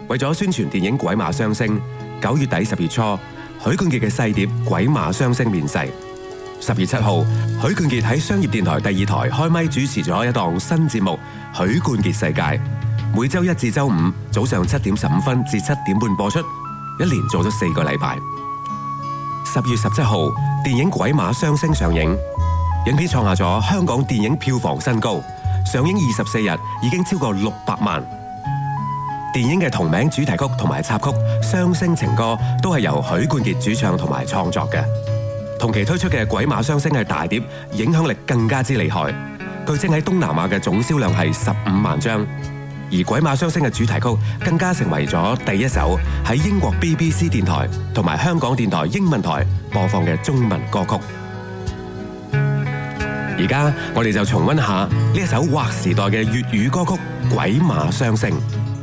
為咗宣傳電影《鬼馬雙星》，9月底10月初，許冠傑嘅細碟《鬼馬雙星》面世。10月7號，許冠傑喺商業電台第2台開咪主持咗一檔新節目《許冠傑世界》，每周1至周5早上7點15分至7點半播出，一連做咗4個禮拜。10月17號，電影《鬼馬雙星》上映，影片創下咗香港電影票房新高，上映24日已經超過600萬。電影嘅同名主題曲同埋插曲《雙星情歌》都係由許冠傑主唱同埋創作嘅。同期推出嘅《鬼馬雙星》係大碟，影響力更加之厲害。據稱喺東南亞嘅總銷量係15萬張，而《鬼馬雙星》嘅主題曲更加成為咗第一首喺英國 BBC 電台同埋香港電台英文台播放嘅中文歌曲。而家我哋就重溫下呢一首劃時代嘅粵語歌曲《鬼馬雙星》。